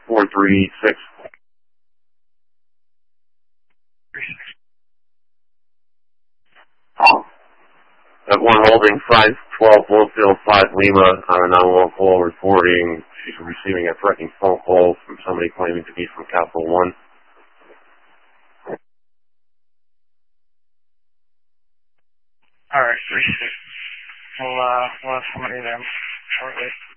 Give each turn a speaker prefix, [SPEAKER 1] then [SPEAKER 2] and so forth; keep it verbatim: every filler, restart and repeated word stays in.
[SPEAKER 1] four three six. At one holding five twelve Bloomfield five Lima on a nine one call reporting she's receiving a threatening phone call from somebody claiming to be from Capital One.
[SPEAKER 2] Alright, three six. We'll, uh, we'll have somebody there shortly.